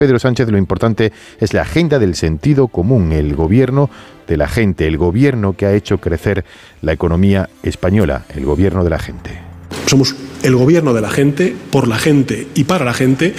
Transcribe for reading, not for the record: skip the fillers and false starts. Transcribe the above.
Pedro Sánchez, lo importante es la agenda del sentido común, el gobierno de la gente, el gobierno que ha hecho crecer la economía española, el gobierno de la gente. Somos el gobierno de la gente, por la gente y para la gente,